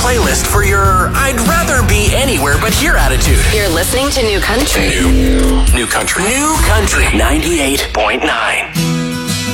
playlist for your I'd rather be anywhere but here attitude. You're listening to New Country. New Country. New Country 98.9.